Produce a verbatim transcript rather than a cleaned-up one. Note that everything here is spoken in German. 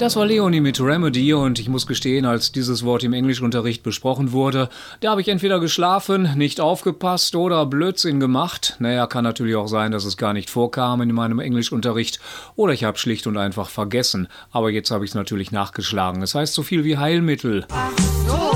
Das war Leonie mit Remedy und ich muss gestehen, als dieses Wort im Englischunterricht besprochen wurde, da habe ich entweder geschlafen, nicht aufgepasst oder Blödsinn gemacht. Naja, kann natürlich auch sein, dass es gar nicht vorkam in meinem Englischunterricht oder ich habe schlicht und einfach vergessen. Aber jetzt habe ich es natürlich nachgeschlagen. Es heißt so viel wie Heilmittel.